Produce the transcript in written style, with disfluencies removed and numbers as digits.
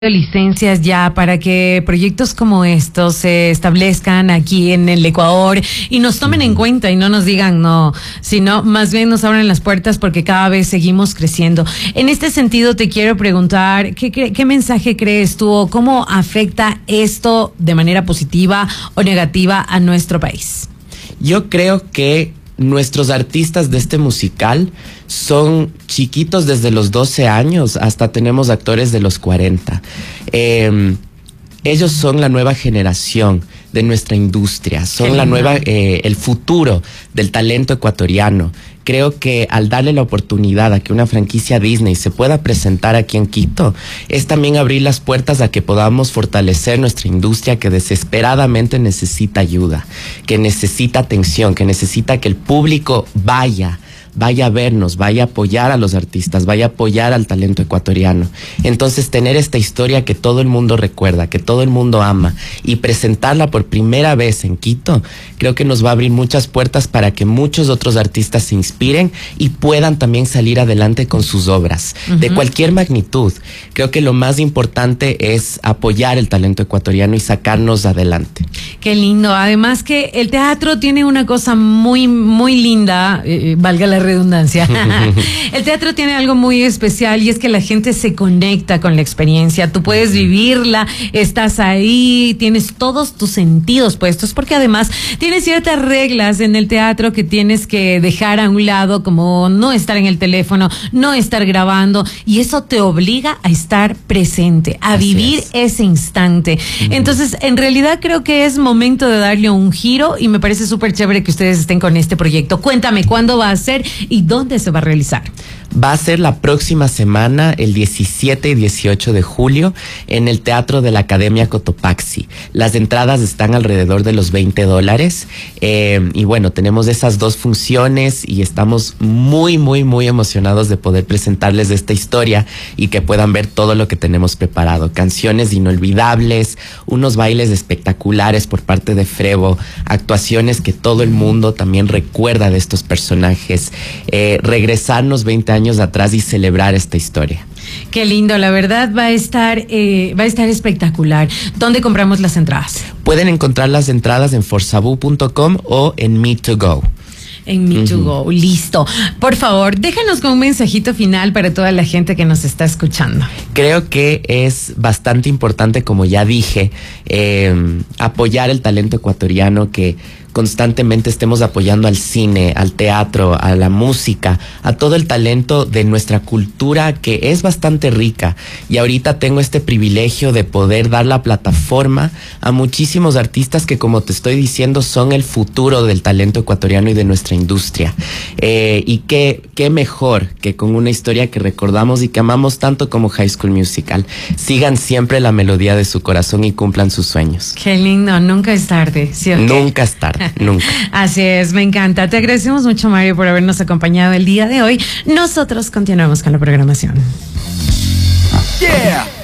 licencias ya para que proyectos como estos se establezcan aquí en el Ecuador y nos tomen en cuenta y no nos digan no, sino más bien nos abren las puertas porque cada vez seguimos creciendo. En este sentido te quiero preguntar, ¿qué mensaje crees tú o cómo afecta esto de manera positiva o negativa a nuestro país? Yo creo que nuestros artistas de este musical son chiquitos desde los 12 años hasta tenemos actores de los 40. Ellos son la nueva generación de nuestra industria, son la nueva, el futuro del talento ecuatoriano. Creo que al darle la oportunidad a que una franquicia Disney se pueda presentar aquí en Quito, es también abrir las puertas a que podamos fortalecer nuestra industria que desesperadamente necesita ayuda, que necesita atención, que necesita que el público vaya a vernos, vaya a apoyar a los artistas, vaya a apoyar al talento ecuatoriano. Entonces, tener esta historia que todo el mundo recuerda, que todo el mundo ama y presentarla por primera vez en Quito, creo que nos va a abrir muchas puertas para que muchos otros artistas se inspiren y puedan también salir adelante con sus obras, de cualquier magnitud. Creo que lo más importante es apoyar el talento ecuatoriano y sacarnos adelante. Qué lindo. Además que el teatro tiene una cosa muy, muy linda, valga la redundancia. El teatro tiene algo muy especial y es que la gente se conecta con la experiencia. Tú puedes vivirla, estás ahí, tienes todos tus sentidos puestos, porque además tienes ciertas reglas en el teatro que tienes que dejar a un lado, como no estar en el teléfono, no estar grabando, y eso te obliga a estar presente, a vivir ese instante. Entonces, en realidad creo que es momento de darle un giro y me parece súper chévere que ustedes estén con este proyecto. Cuéntame, ¿cuándo va a ser y dónde se va a realizar? Va a ser la próxima semana, el 17 y 18 de julio, en el Teatro de la Academia Cotopaxi. Las entradas están alrededor de los $20. Y bueno, tenemos esas dos funciones y estamos muy, muy, muy emocionados de poder presentarles esta historia y que puedan ver todo lo que tenemos preparado. Canciones inolvidables, unos bailes espectaculares por parte de Frevo, actuaciones que todo el mundo también recuerda de estos personajes, regresarnos 20 años atrás y celebrar esta historia. Qué lindo, la verdad va a estar espectacular. ¿Dónde compramos las entradas? Pueden encontrar las entradas en forsabu.com o en Me2Go. En Me2Go, listo. Por favor, déjanos con un mensajito final para toda la gente que nos está escuchando. Creo que es bastante importante, como ya dije, apoyar el talento ecuatoriano, que constantemente estemos apoyando al cine, al teatro, a la música, a todo el talento de nuestra cultura que es bastante rica. Y ahorita tengo este privilegio de poder dar la plataforma a muchísimos artistas que, como te estoy diciendo, son el futuro del talento ecuatoriano y de nuestra industria. Y qué mejor que con una historia que recordamos y que amamos tanto como High School Musical. Sigan siempre la melodía de su corazón y cumplan sus sueños. Qué lindo, nunca es tarde, ¿sí o qué? Nunca es tarde. Nunca. Así es, me encanta. Te agradecemos mucho, Mario, por habernos acompañado el día de hoy. Nosotros continuamos con la programación. Yeah.